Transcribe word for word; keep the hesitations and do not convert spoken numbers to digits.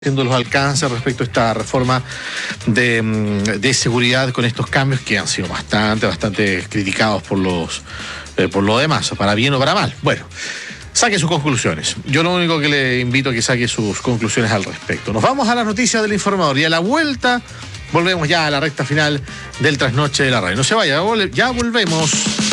Haciendo los alcances respecto a esta reforma de, de seguridad con estos cambios que han sido bastante, bastante criticados por los eh, por lo demás, para bien o para mal. Bueno, saque sus conclusiones. Yo lo único que le invito a que saque sus conclusiones al respecto. Nos vamos a las noticias del informador y a la vuelta volvemos ya a la recta final del trasnoche de la radio. No se vaya, ya volvemos.